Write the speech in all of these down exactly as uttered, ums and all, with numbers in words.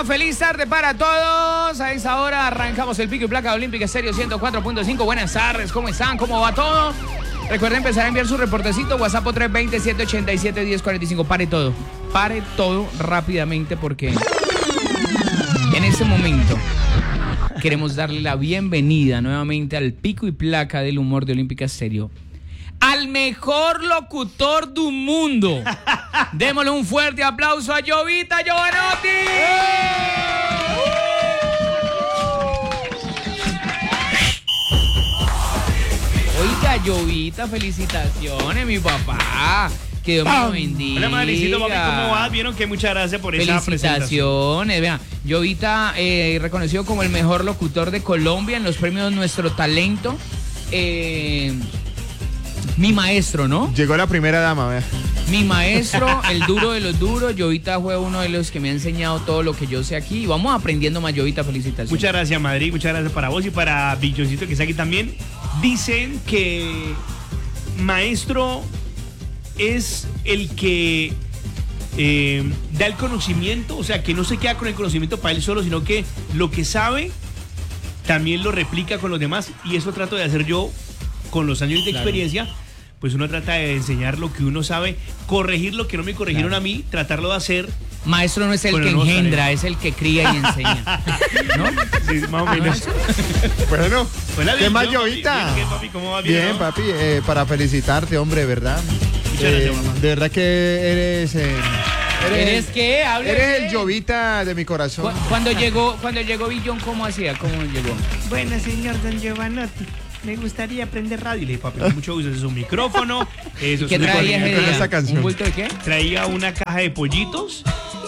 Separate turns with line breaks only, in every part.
Bueno, feliz tarde para todos. A esa hora arrancamos el Pico y Placa Olímpica Estéreo ciento cuatro punto cinco. Buenas tardes, ¿cómo están? ¿Cómo va todo? Recuerden empezar a enviar su reportecito. WhatsApp tres dos cero, siete ocho siete, uno cero cuatro cinco. Pare todo. Pare todo rápidamente porque en este momento queremos darle la bienvenida nuevamente al Pico y Placa del humor de Olímpica Estéreo. Al mejor locutor del mundo. Démosle un fuerte aplauso a Jovita Giovanotti. Oiga, Jovita, felicitaciones, mi papá. Que Dios me lo bendiga.
Hola, madrecito, papi, ¿cómo vas? Vieron que muchas gracias por esa presentación.
Felicitaciones, vean. Jovita, eh, reconocido como el mejor locutor de Colombia en los premios Nuestro Talento. Eh... Mi maestro, ¿no?
Llegó la primera dama, vea.
Mi maestro, el duro de los duros. Jovita fue uno de los que me ha enseñado todo lo que yo sé aquí. Y vamos aprendiendo más, Jovita, felicitaciones.
Muchas gracias, Madrid. Muchas gracias para vos y para Billoncito que está aquí también. Dicen que maestro es el que eh, da el conocimiento, o sea, que no se queda con el conocimiento para él solo, sino que lo que sabe también lo replica con los demás. Y eso trato de hacer yo con los años de claro. experiencia. Pues uno trata de enseñar lo que uno sabe, corregir lo que no me corrigieron claro. a mí, tratarlo de hacer.
Maestro no es el que engendra, es el que cría y enseña. ¿No?
Sí, más o menos.
Bueno,
Hola,
¿qué más, Jovita?
Bien, papi, ¿cómo va? Bien,
bien
¿no?
papi, eh, para felicitarte, hombre, ¿verdad?
Muchas
eh,
gracias, mamá.
De verdad que eres... Eh,
¿Eres, ¿Eres qué? Hable
Eres
qué?
el Jovita de mi corazón.
Cu cuando llegó, cuando llegó Billón, ¿cómo hacía? ¿Cómo llegó?
Bueno, señor Don Giovanotti, me gustaría aprender radio. Y le dije, papi, con mucho gusto, ese es un micrófono. Eso
¿Qué
es
traía
una
ese
esa canción?
¿Un bulto de qué?
Traía una caja de pollitos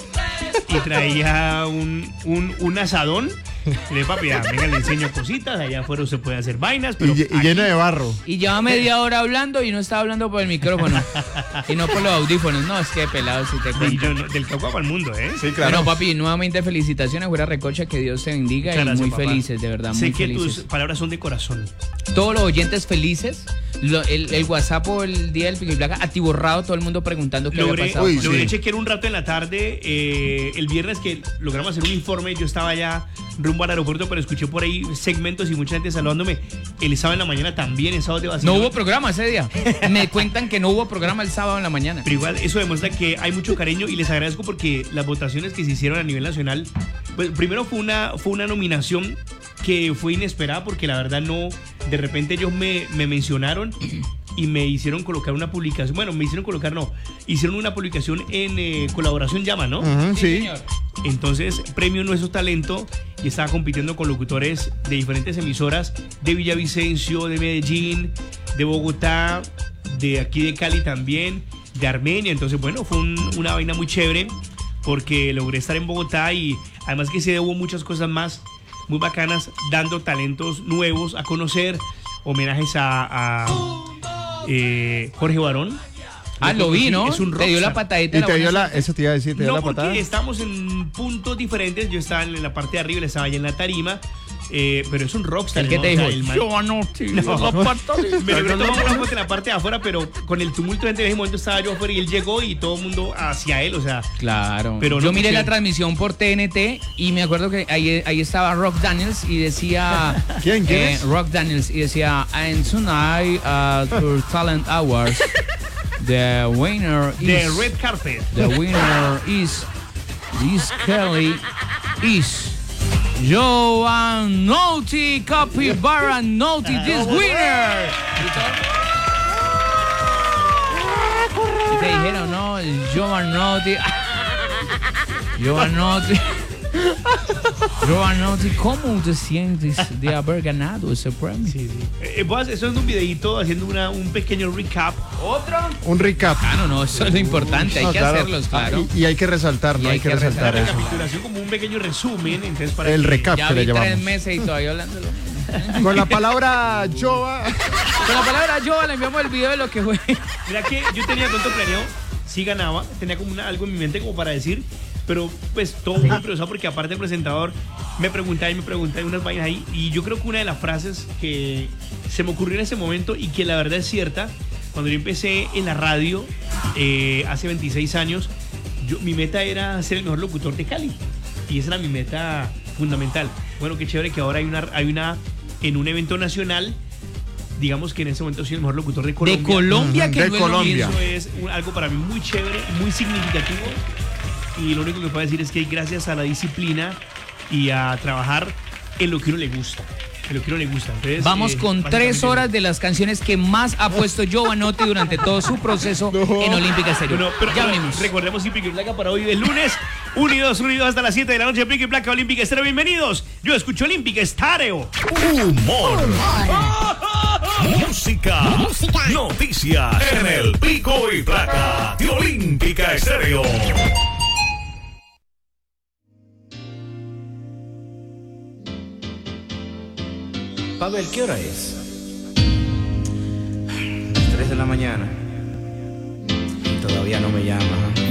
y traía un, un, un asadón. Y le dije, papi, ya, venga, le enseño cositas. Allá afuera se puede hacer vainas, pero
Y, y
aquí...
lleno de barro.
Y lleva media hora hablando y no estaba hablando por el micrófono. Y no por los audífonos. No, es que pelado si te
Y
cuento.
yo no- del Cauca para el mundo, ¿eh?
Sí, claro.
Bueno, papi, nuevamente felicitaciones, fuera recocha, que Dios te bendiga.
Muchas
Y
gracias,
muy
papá.
felices, de verdad,
Sé
muy
que
felices.
tus palabras son de corazón.
Todos los oyentes felices. Lo- el, el WhatsApp o el día del Pico y Placa atiborrado, todo el mundo preguntando qué
Logré,
había pasado.
Uy,
con
logré
él.
sí.
chequear un rato en la tarde, eh, el viernes que logramos hacer un informe, yo estaba ya rumbo al aeropuerto, pero escuché por ahí segmentos y mucha gente saludándome. El sábado en la mañana también, el sábado de vacío.
No hubo programa ese día. Me cuentan que no hubo programa el sábado en la mañana.
Pero igual eso demuestra que hay mucho cariño y les agradezco porque las votaciones que se hicieron a nivel nacional, pues primero fue una, fue una nominación que fue inesperada porque la verdad no, de repente ellos me, me mencionaron y me hicieron colocar una publicación, bueno, me hicieron colocar, no, hicieron una publicación en eh, Colaboración Llama, ¿no?
Ujú, sí.
señor.
Entonces, premio Nuestro Talento y estaba compitiendo con locutores de diferentes emisoras de Villavicencio, de Medellín, de Bogotá, de aquí de Cali también, de Armenia. Entonces, bueno, fue un- una vaina muy chévere porque logré estar en Bogotá y además que se hubo muchas cosas más muy bacanas, dando talentos nuevos a conocer, homenajes a, a eh, Jorge Barón.
Ah, lo vi, ¿no?
Es un
Te dio la
rockstar.
patadita.
Y
la
te dio
buena
la, eso te iba a decir, te dio
No,
la patada.
porque estamos en puntos diferentes. Yo estaba en la parte de arriba, él estaba allá en la tarima. Eh, pero es un rockstar.
¿El que
¿no?
te
O sea,
dijo?
el man-
Giovanotti,
No.
la patadita.
Me logré tomar una foto en la parte de afuera, pero con el tumulto de gente en ese momento estaba yo afuera y él llegó y todo el mundo hacia él, o sea.
Claro.
Pero
yo
no
miré
pusieron-
la transmisión por T N T y me acuerdo que ahí, ahí estaba Rock Daniels y decía...
¿Quién? ¿Quién
eh,
es?
Rock Daniels y decía, and tonight uh, for Talent Awards, the winner is...
De Red Carpet.
The winner is... This Kelly is... Giovanotti Capybara Notti, this winner. Y te dijeron, no, Giovanotti. Giovanotti. Giovanotti, ¿cómo te sientes de haber ganado ese premio?
Sí, sí. Eh, vos eso es un videito haciendo una, un pequeño recap.
¿Otro?
Un recap.
Ah, no, no, eso es lo importante, hay
No,
que
claro.
hacerlos, claro.
Ah, y, y hay que resaltar,
Y
¿no?
hay
Hay que
que
resaltar
Una
eso.
recapitulación como un pequeño resumen. Entonces para
El
que-
recap.
Ya
que le
vi tres
llamamos.
meses y todavía hablándolo.
Con la palabra Jova.
Con la palabra yo le enviamos el video de lo que fue.
Mira que yo tenía tanto planeado, sí ganaba, tenía como una, algo en mi mente como para decir, pero pues todo muy improvisado porque aparte el presentador me preguntaba y me preguntaba y unas vainas ahí y yo creo que una de las frases que se me ocurrió en ese momento y que la verdad es cierta, cuando yo empecé en la radio, eh, hace veintiséis años, yo, mi meta era ser el mejor locutor de Cali. y esa era mi meta fundamental. Bueno, qué chévere que ahora hay una, hay una en un evento nacional, digamos que en ese momento soy el mejor locutor de Colombia.
De Colombia, que
de
no es
Colombia.
lo mismo.
Eso es un- algo para mí muy chévere, muy significativo. Y lo único que puedo decir es que gracias a la disciplina y a trabajar en lo que uno le gusta. En lo que uno le gusta. Entonces,
Vamos
eh,
con
básicamente
tres horas de las canciones que más ha puesto Giovanotti durante todo su proceso en Olímpica Estéreo.
Bueno, pero,
ya
pero
venimos.
recordemos sí, Pico y Placa para hoy es lunes. uno y dos, uno y dos hasta las siete de la noche. Pico y Placa, Olímpica Estéreo. Bienvenidos. Yo escucho Olímpica Estéreo.
Humor. Música. Noticias en el Pico y Placa de Olímpica Estéreo.
Pavel, ¿qué hora es? Las tres de la mañana. Y todavía no me llama.